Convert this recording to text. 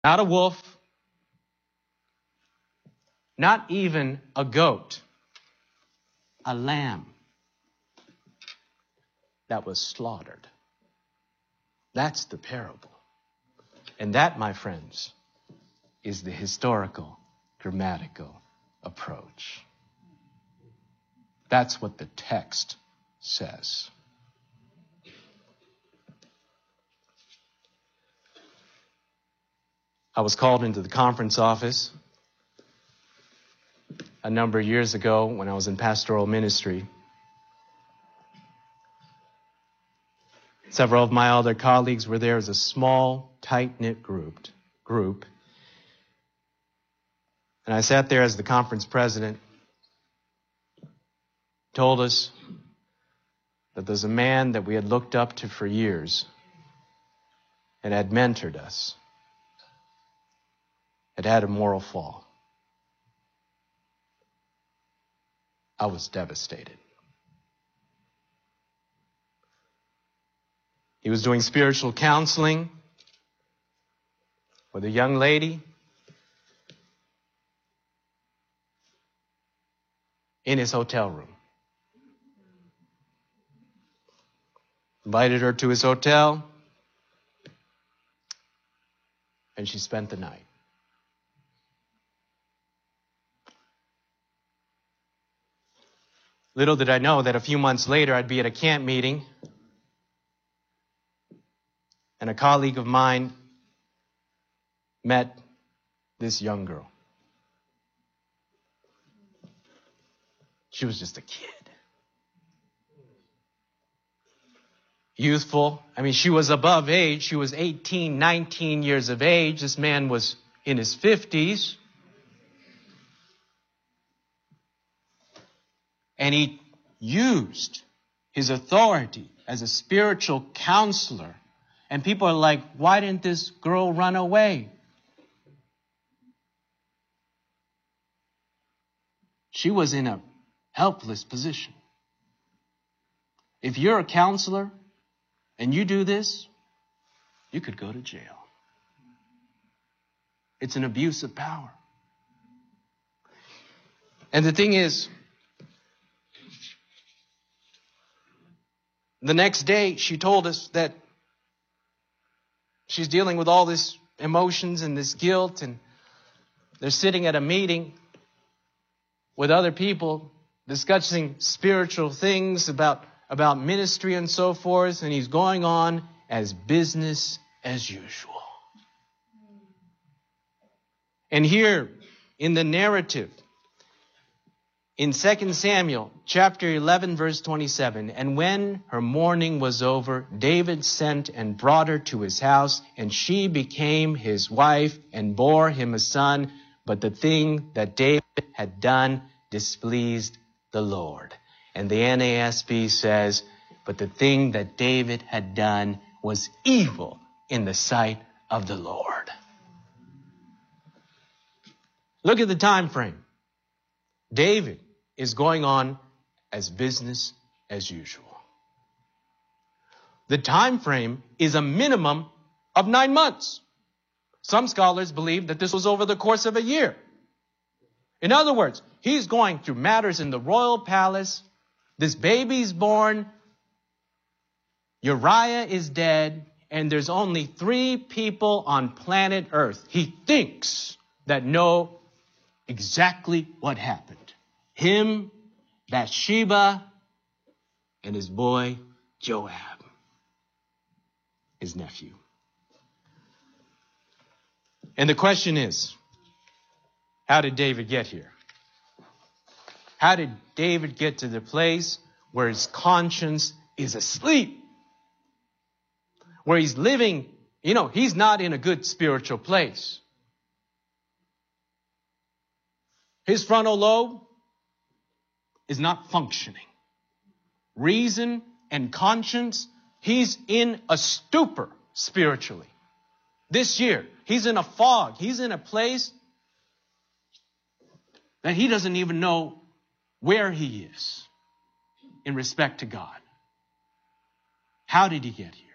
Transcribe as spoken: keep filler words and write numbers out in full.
Not a wolf, not even a goat, a lamb that was slaughtered. That's the parable. And that, my friends, is the historical, grammatical approach. That's what the text says. I was called into the conference office a number of years ago when I was in pastoral ministry. Several of my other colleagues were there as a small, tight-knit group. group. And I sat there as the conference president, told us that there's a man that we had looked up to for years and had mentored us, had had a moral fall. I was devastated. He was doing spiritual counseling with a young lady in his hotel room. Invited her to his hotel, and she spent the night. Little did I know that a few months later I'd be at a camp meeting, and a colleague of mine met this young girl. She was just a kid. Youthful. I mean, she was above age. She was eighteen, nineteen years of age. This man was in his fifties. And he used his authority as a spiritual counselor. And people are like, why didn't this girl run away? She was in a helpless position. If you're a counselor and you do this, you could go to jail. It's an abuse of power. And the thing is, the next day she told us that she's dealing with all this emotions and this guilt, and they're sitting at a meeting with other people discussing spiritual things about, about ministry and so forth, and he's going on as business as usual. And here in the narrative, in Second Samuel chapter eleven, verse twenty-seven, and when her mourning was over, David sent and brought her to his house, and she became his wife and bore him a son. But the thing that David had done displeased the Lord. And the N A S B says, but the thing that David had done was evil in the sight of the Lord. Look at the time frame. David is going on as business as usual. The time frame is a minimum of nine months. Some scholars believe that this was over the course of a year. In other words, he's going through matters in the royal palace. This baby's born. Uriah is dead. And there's only three people on planet Earth he thinks that know exactly what happened. Him, Bathsheba, and his boy, Joab, his nephew. And the question is, how did David get here? How did David get to the place where his conscience is asleep? Where he's living, you know, he's not in a good spiritual place. His frontal lobe is not functioning. Reason and conscience, he's in a stupor spiritually. This year, he's in a fog. He's in a place that he doesn't even know where he is in respect to God. How did he get here?